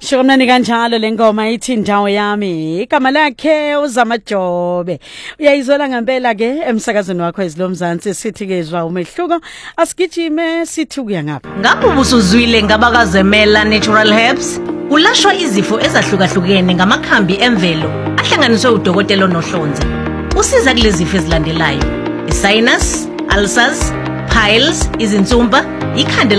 Shokomnani kanjalo lengoma ithi indawo yami igama lakhe uZamajobe uyayizola ngempela ke emsakazweni wakho ezilomzansi sithi kezwa umehluko asigijime sithi kuya ngapha ngapho busuzwile ngabakazemela Natural Herbs kulashwa izifo ezahlukahlukene ngamakhambi emvelo ahlanganiswe udokotela nohlonze usiza kulezi zifo ezilandelayo sinus ulcers piles izinsumpa ikhanda